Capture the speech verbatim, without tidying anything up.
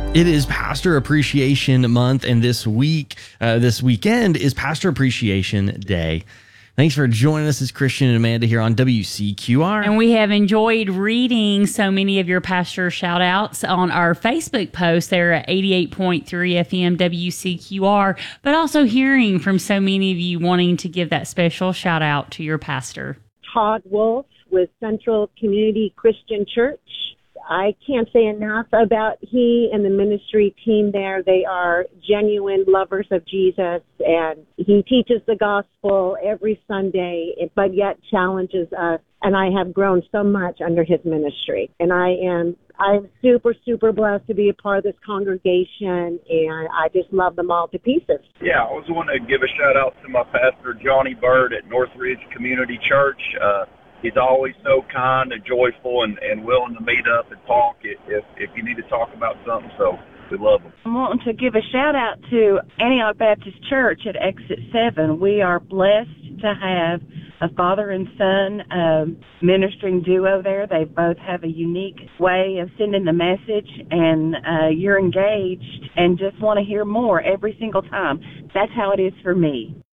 It is Pastor Appreciation Month, and this week, uh, this weekend is Pastor Appreciation Day. Thanks for joining us. It's Christian and Amanda here on W C Q R. And we have enjoyed reading so many of your pastor shout outs on our Facebook post there at eighty-eight point three F M W C Q R, but also hearing from so many of you wanting to give that special shout out to your pastor. Todd Wolf with Central Community Christian Church. I can't say enough about he and the ministry team there. They are genuine lovers of Jesus, and he teaches the gospel every Sunday, but yet challenges us. And I have grown so much under his ministry. And I am I'm super, super blessed to be a part of this congregation, and I just love them all to pieces. Yeah, I was wanting to give a shout out to my pastor, Johnny Bird at Northridge Community Church. Uh, He's always so kind and joyful and, and willing to meet up and talk if, if if you need to talk about something. So we love him. I want to give a shout out to Antioch Baptist Church at Exit seven. We are blessed to have a father and son um, ministering duo there. They both have a unique way of sending the message, and uh, you're engaged and just want to hear more every single time. That's how it is for me.